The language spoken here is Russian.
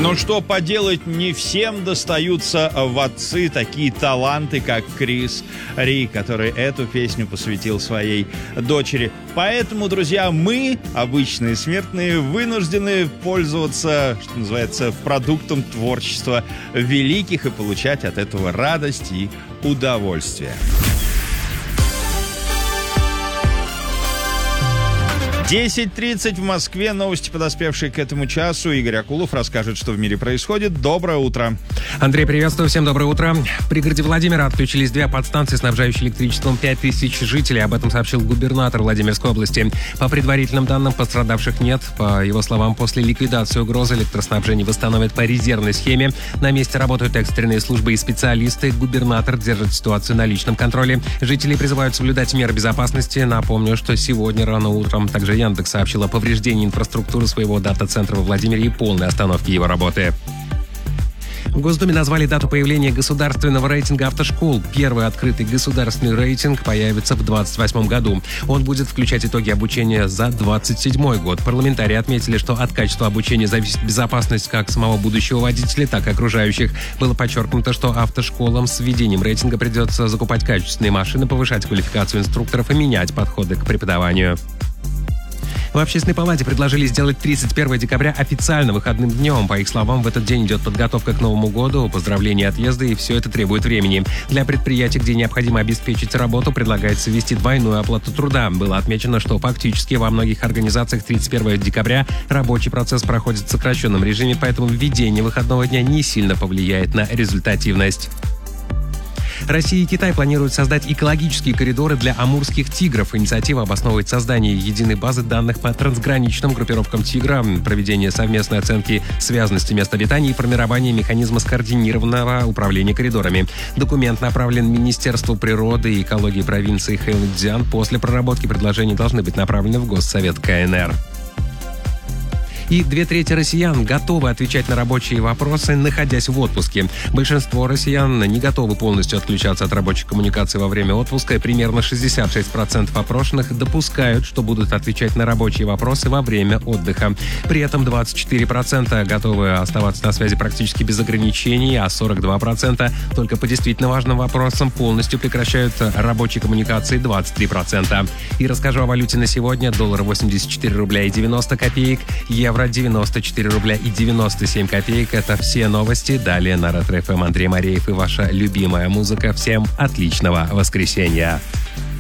Но что поделать, не всем достаются в отцы такие таланты, как Крис Ри, который эту песню посвятил своей дочери. Поэтому, друзья, мы, обычные смертные, вынуждены пользоваться, что называется, продуктом творчества великих и получать от этого радость и удовольствие. 10:30 в Москве. Новости, подоспевшие к этому часу. Игорь Акулов расскажет, что в мире происходит. Доброе утро. Андрей, приветствую. Всем доброе утро. В пригороде Владимира отключились 2 подстанции, снабжающие электричеством 5000 жителей. Об этом сообщил губернатор Владимирской области. По предварительным данным, пострадавших нет. По его словам, после ликвидации угрозы электроснабжение восстановят по резервной схеме. На месте работают экстренные службы и специалисты. Губернатор держит ситуацию на личном контроле. Жители призывают соблюдать меры безопасности. Напомню, что сегодня рано утром также Яндекс сообщил о повреждении инфраструктуры своего дата-центра во Владимире и полной остановке его работы. В Госдуме назвали дату появления государственного рейтинга автошкол. Первый открытый государственный рейтинг появится в 2028 году. Он будет включать итоги обучения за 2027 год. Парламентарии отметили, что от качества обучения зависит безопасность как самого будущего водителя, так и окружающих. Было подчеркнуто, что автошколам с введением рейтинга придется закупать качественные машины, повышать квалификацию инструкторов и менять подходы к преподаванию. В Общественной палате предложили сделать 31 декабря официально выходным днем. По их словам, в этот день идет подготовка к Новому году, поздравления, отъезды, и все это требует времени. Для предприятий, где необходимо обеспечить работу, предлагается ввести двойную оплату труда. Было отмечено, что фактически во многих организациях 31 декабря рабочий процесс проходит в сокращенном режиме, поэтому введение выходного дня не сильно повлияет на результативность. Россия и Китай планируют создать экологические коридоры для амурских тигров. Инициатива обосновывает создание единой базы данных по трансграничным группировкам тигра, проведение совместной оценки связанности мест обитания и формирование механизма скоординированного управления коридорами. Документ направлен Министерству природы и экологии провинции Хэйлунцзян. После проработки предложения должны быть направлены в Госсовет КНР. И 2/3 россиян готовы отвечать на рабочие вопросы, находясь в отпуске. Большинство россиян не готовы полностью отключаться от рабочих коммуникаций во время отпуска. Примерно 66% опрошенных допускают, что будут отвечать на рабочие вопросы во время отдыха. При этом 24% готовы оставаться на связи практически без ограничений, а 42% только по действительно важным вопросам полностью прекращают рабочие коммуникации 23%. И расскажу о валюте на сегодня. Доллар 84 рубля и 90 копеек, евро 94 рубля и 97 копеек. Это все новости. Далее на Ретро ФМ Андрей Мареев и ваша любимая музыка. Всем отличного воскресенья.